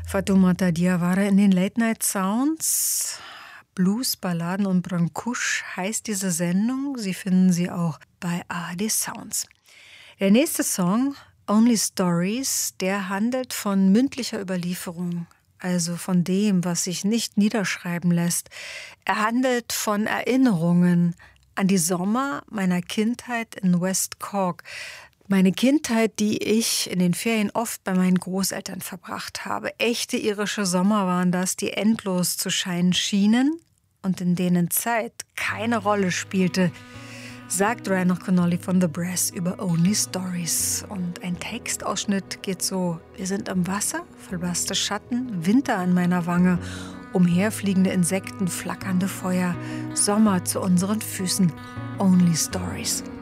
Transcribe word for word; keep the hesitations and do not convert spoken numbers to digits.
Fatoumata Diawara in den Late Night Sounds. Blues, Balladen und Brancusch heißt diese Sendung. Sie finden sie auch bei A R D Sounds. Der nächste Song, Only Stories, der handelt von mündlicher Überlieferung, also von dem, was sich nicht niederschreiben lässt. Er handelt von Erinnerungen an die Sommer meiner Kindheit in West Cork. Meine Kindheit, die ich in den Ferien oft bei meinen Großeltern verbracht habe. Echte irische Sommer waren das, die endlos zu scheinen schienen und in denen Zeit keine Rolle spielte, sagt Ryan O'Connolly von The Brass über Only Stories. Und ein Textausschnitt geht so: Wir sind am Wasser, verblasste Schatten, Winter an meiner Wange, umherfliegende Insekten, flackernde Feuer, Sommer zu unseren Füßen, Only Stories.